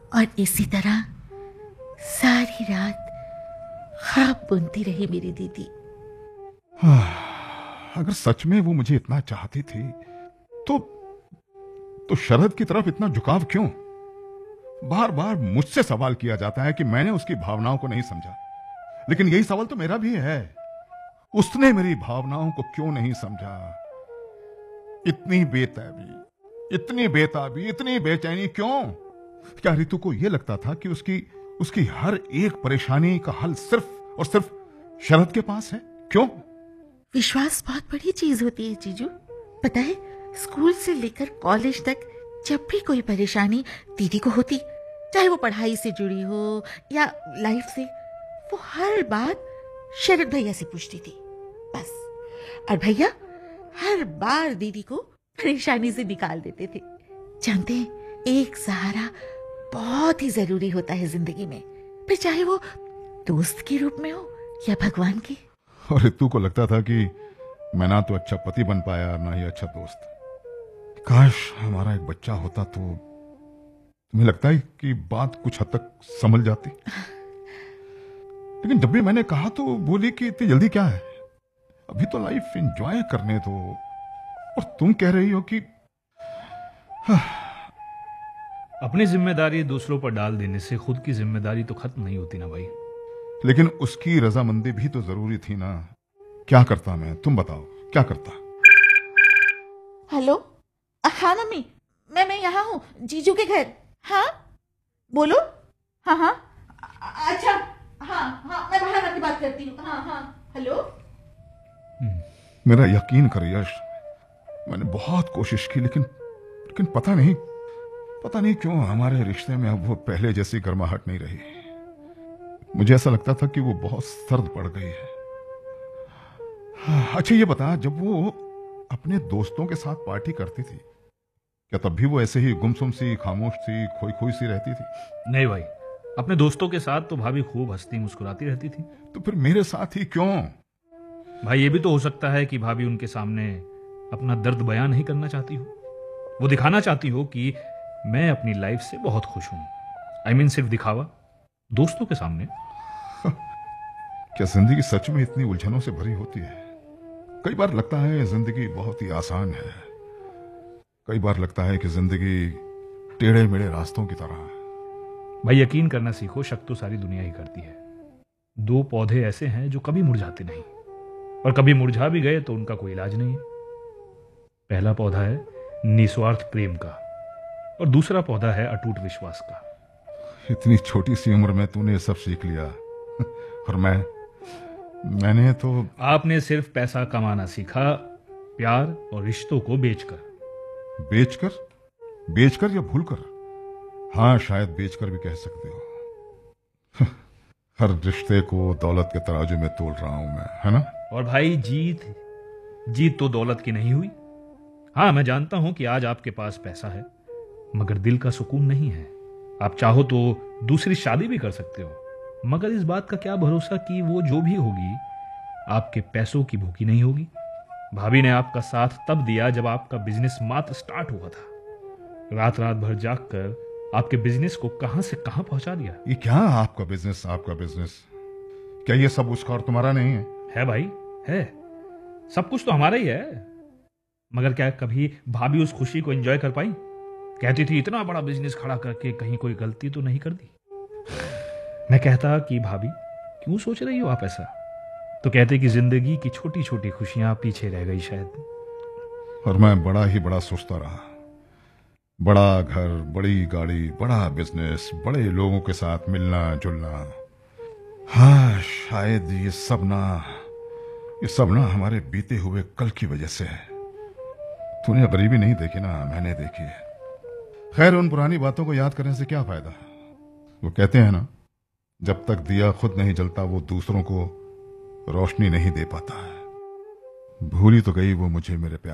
और इसी तरह सारी रात ख्वाब बुनती रही मेरी दीदी। अगर सच में वो मुझे इतना चाहती थी तो शरद की तरफ इतना झुकाव क्यों? बार बार मुझसे सवाल किया जाता है कि मैंने उसकी भावनाओं को नहीं समझा, लेकिन यही सवाल तो मेरा भी है, उसने मेरी भावनाओं को क्यों नहीं समझा? इतनी बेताबी, इतनी बेचैनी क्यों? क्या रितु को यह लगता था कि उसकी हर एक परेशानी का हल सिर्फ और सिर्फ शरद के पास है? क्यों? विश्वास बहुत बड़ी चीज होती है जीजू। पता है, स्कूल से लेकर कॉलेज तक जब भी कोई परेशानी दीदी को होती, चाहे वो पढ़ाई से जुड़ी हो या लाइफ से, वो हर बात शरद भैया से पूछती थी बस। और भैया हर बार दीदी को परेशानी से निकाल देते थे। जानते हैं, एक सहारा बहुत ही जरूरी होता है जिंदगी में, फिर चाहे वो दोस्त के रूप में हो या भगवान के। और रितु को लगता था कि मैं ना तो अच्छा पति बन पाया, ना ही अच्छा दोस्त। काश हमारा एक बच्चा होता तो तुम्हें लगता है कि बात कुछ हद तक संभल जाती। लेकिन जब भी मैंने कहा तो बोली कि इतनी जल्दी क्या है, अभी तो लाइफ एंजॉय करने दो। और तुम कह रही हो कि अपनी जिम्मेदारी दूसरों पर डाल देने से खुद की जिम्मेदारी तो खत्म नहीं होती ना भाई। लेकिन उसकी रजामंदी भी तो जरूरी थी ना। क्या करता मैं, तुम बताओ क्या करता? हेलो, हाँ मम्मी, मैं यहाँ हूँ, जीजू के घर। हाँ बोलो। हाँ हाँ, अच्छा, हाँ मैं बाहर आके बात करती हूँ। हाँ हेलो। मेरा यकीन कर यश, मैंने बहुत कोशिश की, लेकिन पता नहीं क्यों हमारे रिश्ते में अब वो पहले जैसी गर्माहट नहीं रही। मुझे ऐसा लगता था कि वो बहुत सर्द पड़ गई है। अच्छा ये बता, जब वो अपने दोस्तों के साथ पार्टी करती थी, क्या तब भी वो ऐसे ही गुमसुम सी, खामोश सी, खोई खोई सी रहती थी? नहीं भाई, अपने दोस्तों के साथ तो भाभी खूब हंसती मुस्कुराती रहती थी। तो फिर मेरे साथ ही क्यों? भाई ये भी तो हो सकता है कि भाभी उनके सामने अपना दर्द बयान नहीं करना चाहती हो। वो दिखाना चाहती हो कि मैं अपनी लाइफ से बहुत खुश हूं। आई मीन सिर्फ दिखावा, दोस्तों के सामने। क्या जिंदगी सच में इतनी उलझनों से भरी होती है? कई बार लगता है जिंदगी बहुत ही आसान है, कई बार लगता है कि जिंदगी टेढ़े मेढ़े रास्तों की तरह है। भाई यकीन करना सीखो, शक तो सारी दुनिया ही करती है। दो पौधे ऐसे हैं जो कभी मुरझाते नहीं, और कभी मुरझा भी गए तो उनका कोई इलाज नहीं है। पहला पौधा है निस्वार्थ प्रेम का, और दूसरा पौधा है अटूट विश्वास का। इतनी छोटी सी उम्र में तूने सब सीख लिया और मैंने तो। आपने सिर्फ पैसा कमाना सीखा, प्यार और रिश्तों को बेचकर या भूलकर? हाँ, शायद बेचकर भी कह सकते हो। हर रिश्ते को दौलत के तराजू में तोल रहा हूं मैं, है ना? और भाई जीत तो दौलत की नहीं हुई। हाँ, मैं जानता हूं कि आज आपके पास पैसा है, मगर दिल का सुकून नहीं है। आप चाहो तो दूसरी शादी भी कर सकते हो, मगर इस बात का क्या भरोसा कि वो जो भी होगी आपके पैसों की भूखी नहीं होगी। भाभी ने आपका साथ तब दिया जब आपका बिजनेस मात्र स्टार्ट हुआ था। रात भर जागकर आपके बिजनेस को कहां से कहां पहुंचा दिया। ये क्या आपका बिजनेस? क्या ये सब उसका और तुम्हारा नहीं है? है भाई, है। सब कुछ तो हमारा ही है, मगर क्या कभी भाभी उस खुशी को एंजॉय कर पाई? कहती थी इतना बड़ा बिजनेस खड़ा करके कहीं कोई गलती तो नहीं कर दी। मैं कहता कि भाभी क्यों सोच रही हो आप ऐसा, तो कहते कि जिंदगी की छोटी छोटी खुशियां पीछे रह गई शायद। और मैं बड़ा सोचता रहा। बड़ा घर, बड़ी गाड़ी, बड़ा बिजनेस, बड़े लोगों के साथ मिलना जुलना। हाँ, शायद ये सब ना हमारे बीते हुए कल की वजह से है। तूने गरीबी नहीं देखी ना, मैंने देखी है। खैर, उन पुरानी बातों को याद करने से क्या फायदा? वो कहते हैं ना, जब तक दिया खुद नहीं जलता वो दूसरों को रोशनी नहीं दे पाता है। भूल ही तो गई वो मुझे मेरे प्यार